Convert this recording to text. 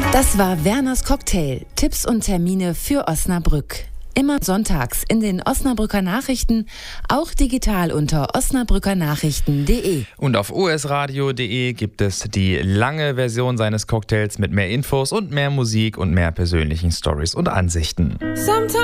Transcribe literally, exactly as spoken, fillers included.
Das war Werners Cocktail. Tipps und Termine für Osnabrück. Immer sonntags in den Osnabrücker Nachrichten, auch digital unter osnabrückernachrichten punkt de. Und auf o s radio punkt de gibt es die lange Version seines Cocktails mit mehr Infos und mehr Musik und mehr persönlichen Stories und Ansichten. Sometimes